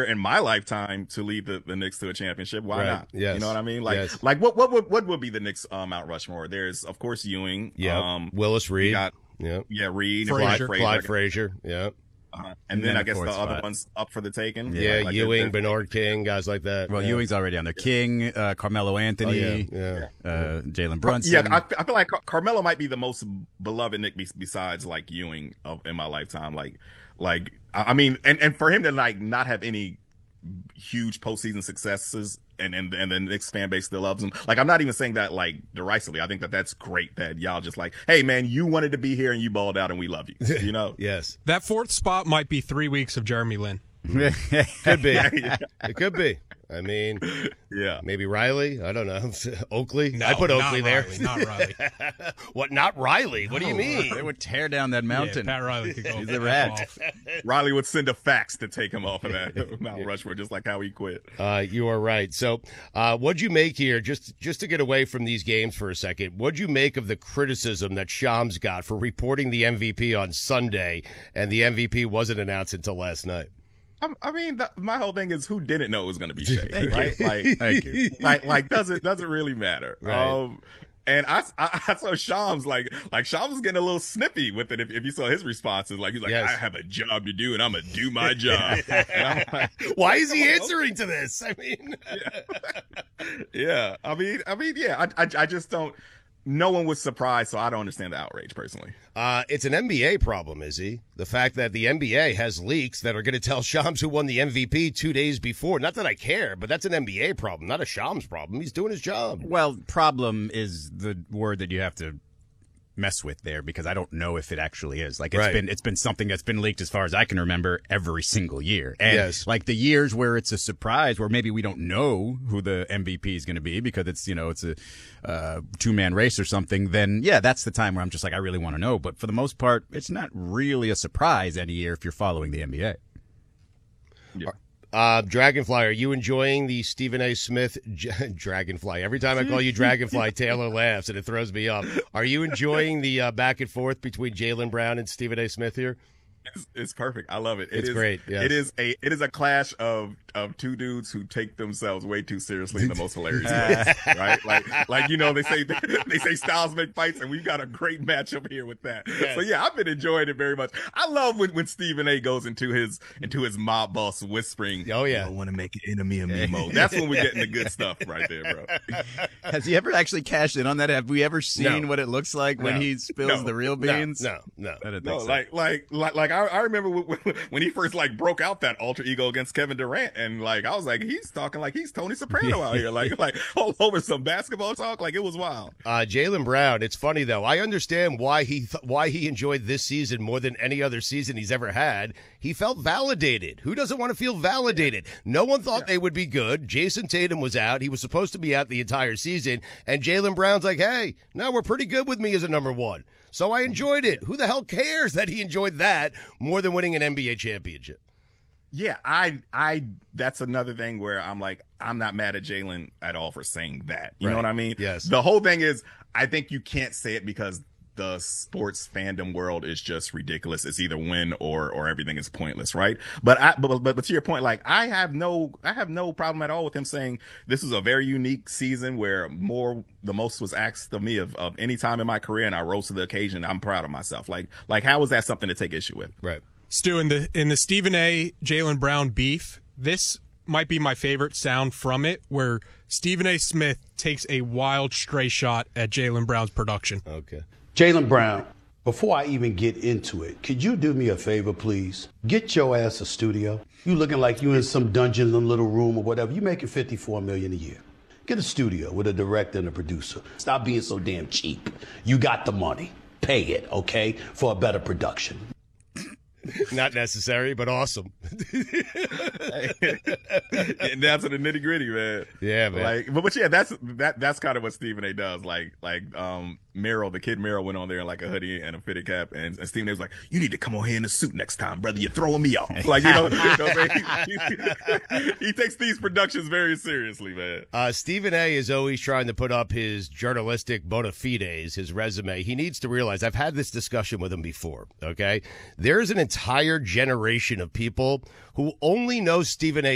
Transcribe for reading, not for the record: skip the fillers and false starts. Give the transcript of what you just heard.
player in my lifetime to lead the Knicks to a championship. Why not? Yes. You know what I mean? Like what would be the Knicks Mount Rushmore? There's of course Ewing. Yeah. Willis Reed. Reed. Clyde Frazier. Yeah. And then I guess the other ones up for the taking. Yeah, like Ewing, Bernard King, guys like that. Well, Ewing's already on there. King, Carmelo Anthony, Jalen Brunson. Yeah, I feel like Carmelo might be the most beloved Knick besides like Ewing in my lifetime. Like I mean, and for him to like not have any huge postseason successes and the Knicks fan base still loves him. Like, I'm not even saying that like derisively. I think that's great that y'all just like, hey man, you wanted to be here and you balled out and we love you. You know? Yes. That fourth spot might be 3 weeks of Jeremy Lin. Could be. It could be. I mean, yeah, maybe Riley. I don't know. Oakley. No, I put Oakley there. Not Riley. What? Not Riley? What do you mean? They would tear down that mountain. Yeah, Pat Riley could go. He's a rat. Riley would send a fax to take him off of that Mount Rushmore, just like how he quit. You are right. So, what'd you make here? Just to get away from these games for a second, what'd you make of the criticism that Shams got for reporting the MVP on Sunday, and the MVP wasn't announced until last night? I mean, my whole thing is who didn't know it was going to be Shea, right? Like, Thank you. Like doesn't really matter. Right. And I saw Shams like Shams was getting a little snippy with it. If you saw his responses, like he's like, yes. I have a job to do and I'm gonna do my job. And I'm like, why is he answering to this? I mean, yeah. I mean, yeah. I just don't. No one was surprised, so I don't understand the outrage personally. It's an NBA problem, Izzy. The fact that the NBA has leaks that are going to tell Shams who won the MVP 2 days before. Not that I care, but that's an NBA problem, not a Shams problem. He's doing his job. Well, problem is the word that you have to mess with there, because I don't know if it actually is. Like, it's been something that's been leaked as far as I can remember every single year. And yes. Like the years where it's a surprise, where maybe we don't know who the MVP is going to be because it's a two-man race or something, then yeah, that's the time where I'm just like, I really want to know. But for the most part, it's not really a surprise any year if you're following the NBA. Yeah. Dragonfly, are you enjoying the Stephen A. Smith Dragonfly? Every time I call you Dragonfly, Taylor laughs and it throws me off. Are you enjoying the back and forth between Jaylen Brown and Stephen A. Smith here? It's perfect. I love it. It's great. Yes. It is a clash of two dudes who take themselves way too seriously in the most hilarious ways, right? Like they say styles make fights, and we've got a great matchup here with that. Yes. So yeah, I've been enjoying it very much. I love when Stephen A. goes into his mob boss whispering. Oh yeah, I want to make an enemy of me mode. That's when we're getting the good stuff right there, bro. Has he ever actually cashed in on that? Have we ever seen what it looks like when he spills the real beans? No. I don't think so. Like I remember when he first like broke out that alter ego against Kevin Durant, and like I was like, he's talking like he's Tony Soprano out here, like all over some basketball talk. Like it was wild. Jaylen Brown. It's funny though. I understand why he enjoyed this season more than any other season he's ever had. He felt validated. Who doesn't want to feel validated? No one thought they would be good. Jason Tatum was out. He was supposed to be out the entire season, and Jaylen Brown's like, hey, no, we're pretty good with me as a number one. So I enjoyed it. Who the hell cares that he enjoyed that more than winning an NBA championship? Yeah, I that's another thing where I'm like, I'm not mad at Jaylen at all for saying that. You know what I mean? Yes. The whole thing is, I think you can't say it because the sports fandom world is just ridiculous. It's either win or everything is pointless, right? But to your point, like I have no problem at all with him saying this is a very unique season where the most was asked of me of any time in my career, and I rose to the occasion. I'm proud of myself. Like how is that something to take issue with? Right. Stu, in the Stephen A. Jaylen Brown beef, this might be my favorite sound from it, where Stephen A. Smith takes a wild stray shot at Jaylen Brown's production. Okay. Jaylen Brown, before I even get into it, could you do me a favor, please? Get your ass a studio. You looking like you in some dungeon, some little room or whatever. You making $54 million a year. Get a studio with a director and a producer. Stop being so damn cheap. You got the money. Pay it, okay, for a better production. Not necessary, but awesome. Getting down to the nitty gritty, man. Yeah, man. But yeah, that's kind of what Stephen A. does. Merrill, the kid Merrill, went on there in like a hoodie and a fitted cap, and Stephen A. was like, "You need to come on here in a suit next time, brother. You're throwing me off." Like he takes these productions very seriously, man. Stephen A. is always trying to put up his journalistic bona fides, his resume. He needs to realize, I've had this discussion with him before. Okay, there's an entire generation of people who only know Stephen A.